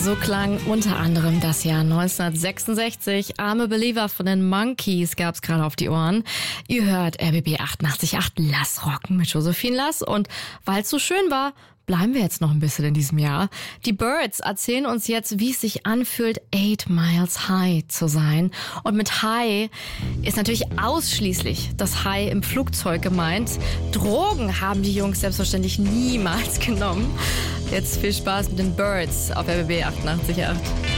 So klang unter anderem das Jahr 1966. I'm a Believer von den Monkees gab's gerade auf die Ohren. Ihr hört RBB 88.8 Lass rocken mit Josephine Lass. Und weil es so schön war, bleiben wir jetzt noch ein bisschen in diesem Jahr. Die Byrds erzählen uns jetzt, wie es sich anfühlt, 8 Miles High zu sein. Und mit High ist natürlich ausschließlich das High im Flugzeug gemeint. Drogen haben die Jungs selbstverständlich niemals genommen. Jetzt viel Spaß mit den Byrds auf RBB 88.8.